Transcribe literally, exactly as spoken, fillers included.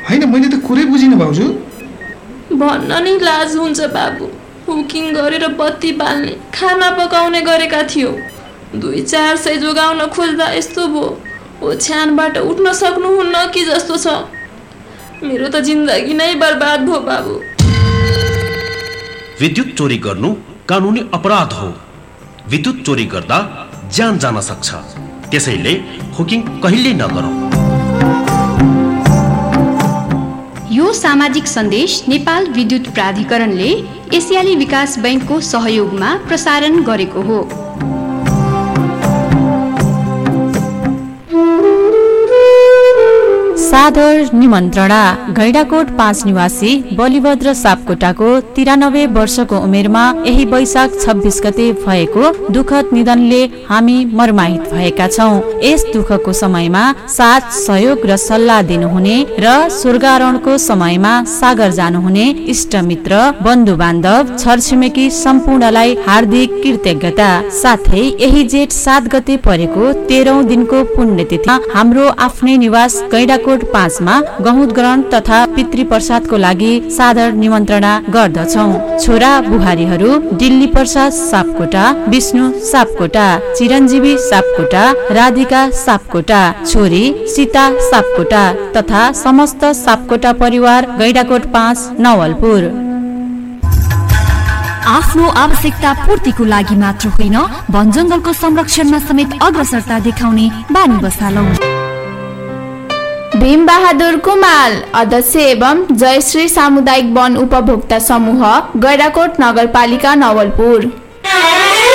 होइन मैले त कुरै बुझिनँ भाउजू। भन्न नि लाज हुन्छ बाबु। हुकिङ गरेर बत्ती बाल्ने खाना पकाउने गरेका थियो। दुई चार सय जोगाउन खोज्दा यस्तो भयो। ओछ्यानबाट उठ्न सक्नुहुन्न कि जस्तो छ। मेरो त जिन्दगी नै बर्बाद भयो बाबु। विद्युत चोरी गर्नु कानुनी अपराध हो। विद्युत चोरी गर्दा ज्यान जान सक्छ। त्यसैले हुकिङ कहिल्यै नगरौँ। यो सामाजिक सन्देश नेपाल विद्युत प्राधिकरणले एसियाली विकास बैंकको सहयोगमा प्रसारण गरेको हो। सादर निमन्त्रणा। गैंडाकोट पाँच निवासी बलिभद्र सापकोटाको तिरानब्बे वर्षको उमेरमा यही वैशाख छब्बीस गते भएको दुखद निधनले हामी मर्माहित भएका छौं। यस दुखको समयमा साथ सहयोग र सल्लाह दिनुहुने र स्वर्गारोहणको समयमा सागर जानुहुने इष्टमित्र बन्धु बान्धव छरछिमेकी सम्पूर्णलाई हार्दिक कृतज्ञता। साथै यही जेठ सात गते परेको तेह्रौं दिनको पुण्यतिथिमा हाम्रो आफ्नै निवास गैंडाकोट पाँचमा गहुँत ग्रहण तथा पितृ प्रसादको लागि सादर निमन्त्रणा गर्दछौं। छोरा बुहारीहरू दिल्ली प्रसाद सापकोटा, विष्णु सापकोटा, चिरञ्जीवी सापकोटा, राधिका सापकोटा, छोरी सीता सापकोटा तथा समस्त सापकोटा परिवार गैंडाकोट पाँच नवलपुर। आफ्नो आवश्यकता पूर्तिको लागि मात्र होइन, वन जंगलको संरक्षणमा समेत अग्रसरता देखाउने बानी बसालौं। भीम बहादुर कुमाल, अध्यक्ष एवं जयश्री सामुदायिक वन उपभोक्ता समूह, गैंडाकोट नगरपालिका नवलपुर।